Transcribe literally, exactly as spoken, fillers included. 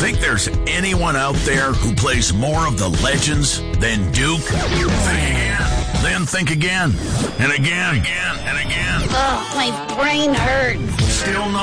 Think there's anyone out there who plays more of the legends than Duke? Think again. Then think again. And again. Again. And again. Oh, my brain hurts. Still not.